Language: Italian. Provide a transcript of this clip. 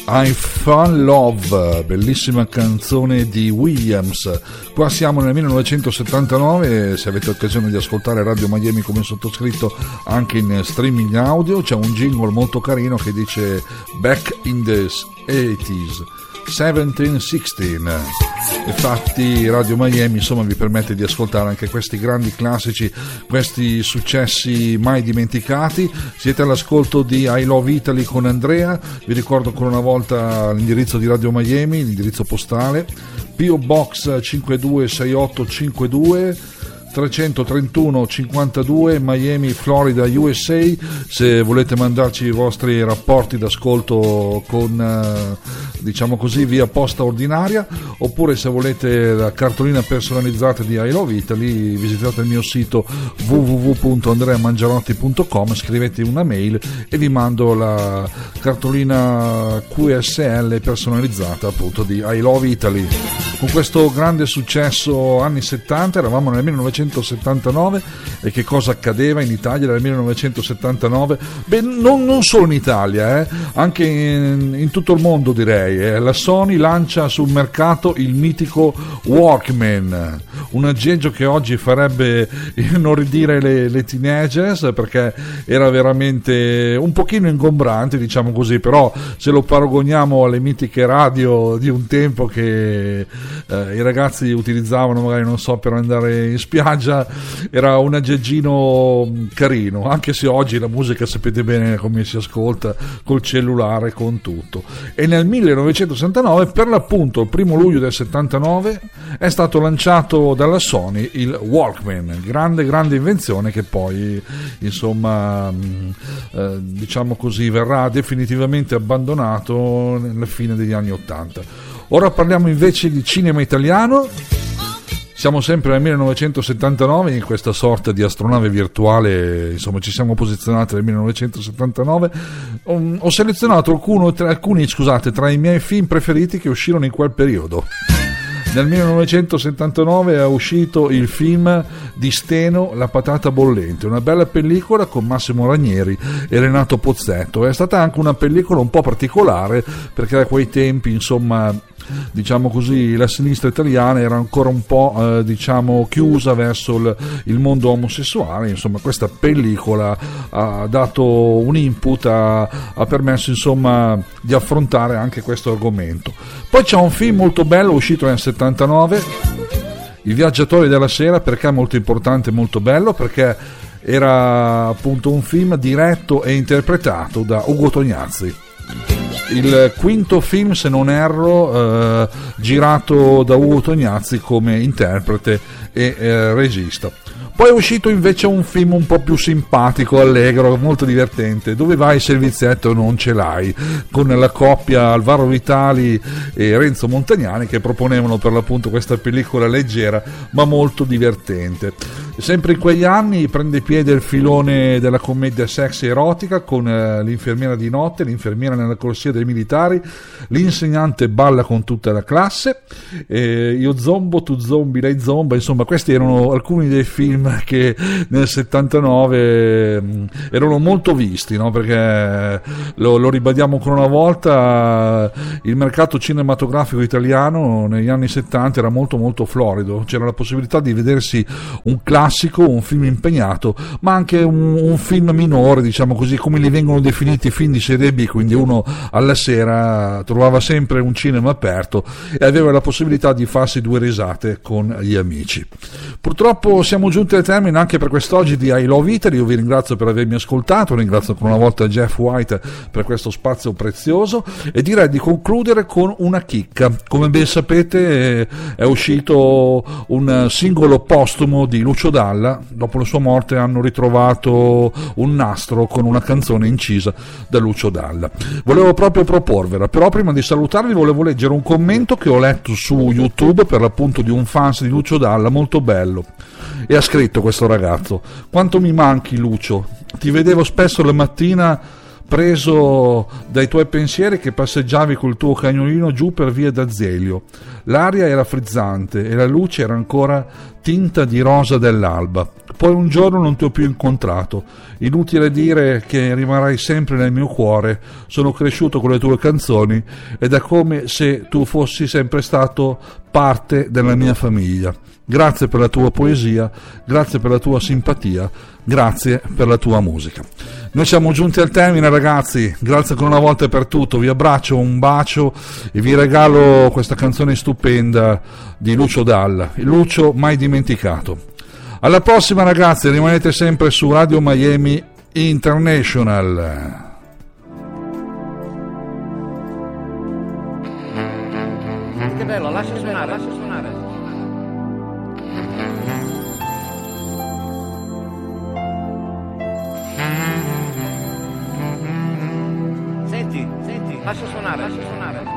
I Fall Love, bellissima canzone di Williams. Qua siamo nel 1979, se avete occasione di ascoltare Radio Miami come sottoscritto anche in streaming audio, c'è un jingle molto carino che dice Back in the 80s 1716. Infatti Radio Miami insomma vi permette di ascoltare anche questi grandi classici, questi successi mai dimenticati. Siete all'ascolto di I Love Italy con Andrea. Vi ricordo ancora una volta l'indirizzo di Radio Miami, l'indirizzo postale PO Box 526852 331 52 Miami, Florida, USA. Se volete mandarci i vostri rapporti d'ascolto con diciamo così via posta ordinaria, oppure se volete la cartolina personalizzata di I Love Italy, visitate il mio sito www.andreamangiarotti.com, scrivete una mail e vi mando la cartolina QSL personalizzata appunto di I Love Italy. Con questo grande successo anni 70, eravamo nel 1979 e che cosa accadeva in Italia nel 1979? Beh, non solo in Italia, anche in tutto il mondo direi. La Sony lancia sul mercato il mitico Walkman, un aggeggio che oggi farebbe inorridire le teenagers perché era veramente un pochino ingombrante, diciamo così, però se lo paragoniamo alle mitiche radio di un tempo che i ragazzi utilizzavano magari, non so, per andare in spiaggia, era un aggeggino carino, anche se oggi la musica sapete bene come si ascolta col cellulare, con tutto. E nel 1969, per l'appunto il 1 luglio del 79, è stato lanciato dalla Sony il Walkman, grande invenzione che poi insomma diciamo così verrà definitivamente abbandonato nella fine degli anni 80. Ora parliamo invece di cinema italiano. Siamo sempre nel 1979, in questa sorta di astronave virtuale, insomma ci siamo posizionati nel 1979. Ho selezionato alcuni tra i miei film preferiti che uscirono in quel periodo. Nel 1979 è uscito il film di Steno, La patata bollente, una bella pellicola con Massimo Ranieri e Renato Pozzetto. È stata anche una pellicola un po' particolare perché a quei tempi, insomma, diciamo così, la sinistra italiana era ancora un po' diciamo chiusa verso il mondo omosessuale. Insomma, questa pellicola ha dato un input, ha permesso insomma di affrontare anche questo argomento. Poi c'è un film molto bello uscito nel 79, I Viaggiatori della Sera. Perché è molto importante, molto bello? Perché era appunto un film diretto e interpretato da Ugo Tognazzi, il quinto film, se non erro, girato da Ugo Tognazzi come interprete e regista. Poi è uscito invece un film un po' più simpatico, allegro, molto divertente, Dove vai servizietto non ce l'hai, con la coppia Alvaro Vitali e Renzo Montagnani che proponevano per l'appunto questa pellicola leggera ma molto divertente. Sempre in quegli anni prende piede il filone della commedia sexy erotica con l'infermiera di notte, l'infermiera nella corsia dei militari, l'insegnante balla con tutta la classe, io zombo, tu zombi, lei zomba. Insomma, questi erano alcuni dei film che nel 79 erano molto visti, no? Perché lo ribadiamo ancora una volta, il mercato cinematografico italiano negli anni 70 era molto florido, c'era la possibilità di vedersi un classico, un film impegnato, ma anche un film minore, diciamo così, come li vengono definiti film di serie B, quindi uno alla sera trovava sempre un cinema aperto e aveva la possibilità di farsi due risate con gli amici. Purtroppo siamo giunti al termine anche per quest'oggi di I Love Italy. Io vi ringrazio per avermi ascoltato, ringrazio ancora una volta Jeff White per questo spazio prezioso e direi di concludere con una chicca. Come ben sapete è uscito un singolo postumo di Lucio Dalla. Dopo la sua morte hanno ritrovato un nastro con una canzone incisa da Lucio Dalla. Volevo proprio proporvela, però prima di salutarvi volevo leggere un commento che ho letto su YouTube per l'appunto di un fans di Lucio Dalla, molto bello. E ha scritto questo ragazzo: quanto mi manchi Lucio, ti vedevo spesso la mattina preso dai tuoi pensieri che passeggiavi col tuo cagnolino giù per via d'Azeglio. L'aria era frizzante e la luce era ancora tinta di rosa dell'alba. Poi un giorno non ti ho più incontrato. Inutile dire che rimarrai sempre nel mio cuore. Sono cresciuto con le tue canzoni ed è come se tu fossi sempre stato parte della mia famiglia. Grazie per la tua poesia, grazie per la tua simpatia, grazie per la tua musica. Noi siamo giunti al termine, ragazzi, grazie ancora una volta per tutto, vi abbraccio, un bacio e vi regalo questa canzone stupenda di Lucio Dalla, il Lucio mai dimenticato. Alla prossima, ragazzi, rimanete sempre su Radio Miami International. Che bello, lascia suonare. Senti, lascia suonare.